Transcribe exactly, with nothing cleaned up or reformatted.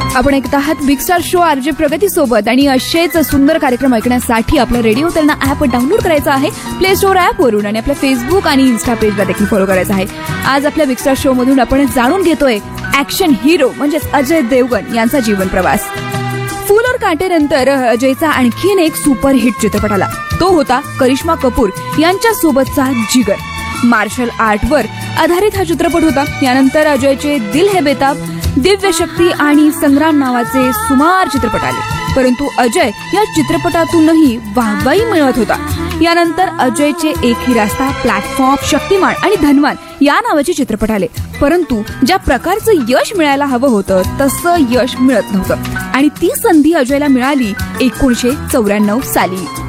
आपण ऐकत आहात बिग स्टार शो आरजे प्रगती सोबत आणि असेच सुंदर कार्यक्रम ऐकण्यासाठी आपलं रेडिओ तेरणा ऍप डाउनलोड करायचं आहे प्ले स्टोर ऍप वरून आणि आपल्या फेसबुक आणि इन्स्टा पेजला देखील फॉलो करायचं आहे. आज आपल्या बिग स्टार शो मधून आपण जाणून घेतोय ऍक्शन हिरो म्हणजेच अजय देवगण यांचा जीवन प्रवास. फूल और कांटे नंतर अजयचा आणखीन एक सुपरहिट चित्रपट आला. तो होता करिश्मा कपूर यांच्या सोबतचा जिगर. मार्शल आर्टवर आधारित हा चित्रपट होता. यानंतर अजयचे दिल है बेताब, दिव्य शक्ती आणि संग्राम नावाचे सुमार चित्रपट आले. परंतु अजय या चित्रपटातूनही वाहवाही मिळवत होता. यानंतर अजयचे एक ही रास्ता, प्लॅटफॉर्म, शक्तिमान आणि धनवान या नावाचे चित्रपट आले. परंतु ज्या प्रकारचं यश मिळायला हवं होतं तसं यश मिळत नव्हतं आणि ती संधी अजयला मिळाली एकोणीसशे चौऱ्याण्णव साली.